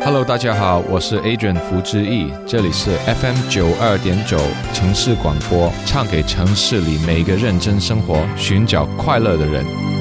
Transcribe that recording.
Hello， 大家好，我是 Adrian 福之翼，这里是 FM92.9 城市广播，唱给城市里每个认真生活、寻找快乐的人。